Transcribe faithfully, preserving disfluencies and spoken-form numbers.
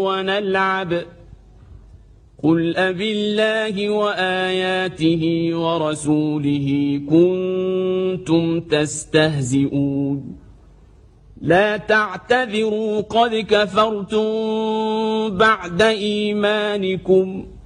ونلعب قل أبالله وآياته ورسوله كنتم تستهزئون لا تعتذروا قد كفرتم بعد إيمانكم